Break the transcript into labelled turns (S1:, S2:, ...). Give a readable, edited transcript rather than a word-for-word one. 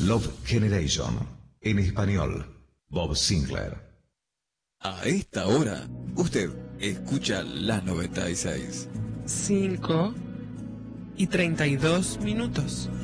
S1: Love Generation. En español, Bob Sinclair.
S2: A esta hora, usted escucha la 96.
S3: 5:32.